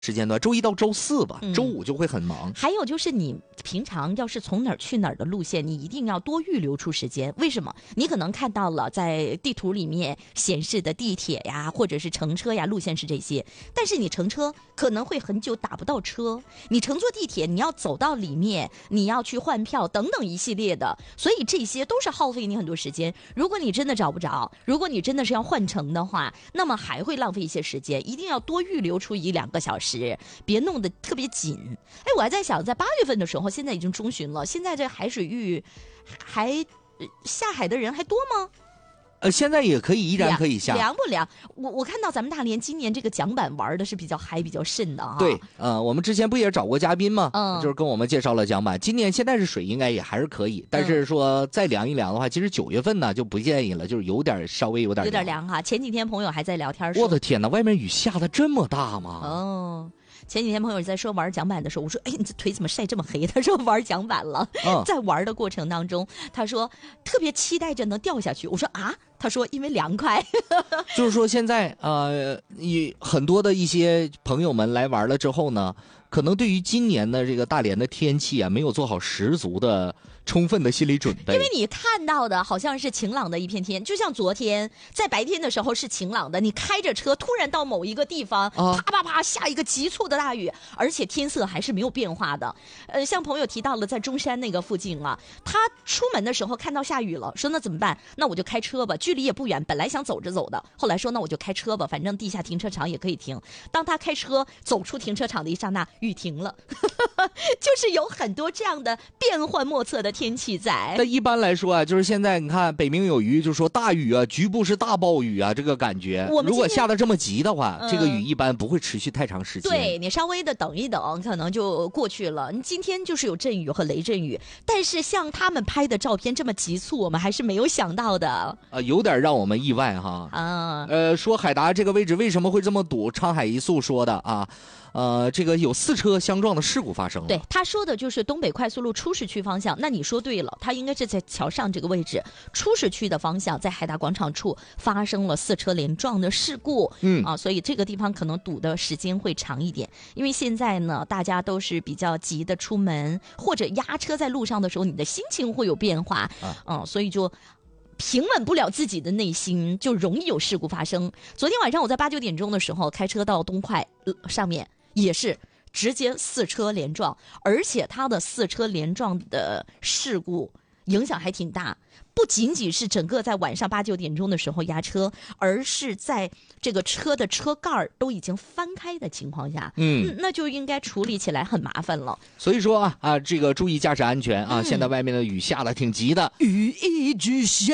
时间段，周一到周四吧，周五就会很忙。 还有就是你平常要是从哪儿去哪儿的路线，你一定要多预留出时间。为什么？你可能看到了在地图里面显示的地铁呀，或者是乘车呀，路线是这些，但是你乘车可能会很久打不到车，你乘坐地铁你要走到里面，你要去换票等等一系列的，所以这些都是耗费你很多时间。如果你真的找不着，如果你真的是要换乘的话，那么还会浪费一些时间，一定要多预留出1-2个小时，别弄得特别紧。哎，我还在想，在8月份的时候，现在已经中旬了，现在这海水浴还下海的人还多吗？ 现在也可以，依然可以下。 凉不凉？我看到咱们大连今年这个桨板玩的是比较嗨、比较甚的啊。 对，我们之前不也找过嘉宾吗？就是跟我们介绍了桨板。今年现在是水应该也还是可以，但是说再凉一凉的话，其实9月份呢就不建议了，就是稍微有点凉哈。前几天朋友还在聊天说， 我的天哪，外面雨下的这么大吗？ 哦。前几天朋友在说玩桨板的时候，我说：“哎，你这腿怎么晒这么黑？”他说玩桨板了，在玩的过程当中，他说特别期待着能掉下去。我说啊，他说因为凉快。 就是说现在很多的一些朋友们来玩了之后呢，可能对于今年的这个大连的天气啊，没有做好十足的充分的心理准备。 因为你看到的好像是晴朗的一片天，就像昨天在白天的时候是晴朗的，你开着车突然到某一个地方，啪啪啪下一个急促的大雨，而且天色还是没有变化的。像朋友提到了在中山那个附近啊，他出门的时候看到下雨了，说那怎么办？那我就开车吧，距离也不远，本来想走着走的，后来说那我就开车吧，反正地下停车场也可以停。当他开车走出停车场的一刹那，雨停了。就是有很多这样的变幻莫测的天气在。 但一般来说啊，就是现在你看北冥有鱼就说大雨啊，局部是大暴雨啊，这个感觉如果下得这么急的话，这个雨一般不会持续太长时间。 对，你稍微的等一等可能就过去了。你今天就是有阵雨和雷阵雨，但是像他们拍的照片这么急促，我们还是没有想到的。 有点让我们意外哈。说海达这个位置为什么会这么堵？昌海一速说的啊。这个有4车相撞的事故发生了。 对，他说的就是东北快速路出市区方向。那你说对了，他应该是在桥上这个位置，出市区的方向，在海达广场处发生了4车连撞的事故。所以这个地方可能堵的时间会长一点。因为现在呢，大家都是比较急的出门，或者压车在路上的时候，你的心情会有变化。所以就平稳不了自己的内心，就容易有事故发生。昨天晚上我在8、9点钟的时候开车到东快上面，也是直接4车连撞，而且它的4车连撞的事故影响还挺大，不仅仅是整个在晚上8、9点钟的时候压车，而是在这个车的车盖都已经翻开的情况下，那就应该处理起来很麻烦了。 所以说这个注意驾驶安全啊！现在外面的雨下得挺急的， 雨一直下。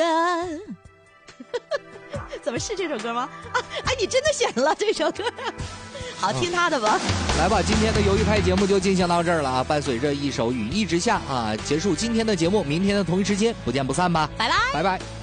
怎么是这首歌吗？你真的选了这首歌。好，听他的吧。 来吧，今天的游艺派节目就进行到这儿了啊！伴随着一首雨一直下啊，结束今天的节目，明天的同一时间不见不散吧！ 拜拜， 拜拜。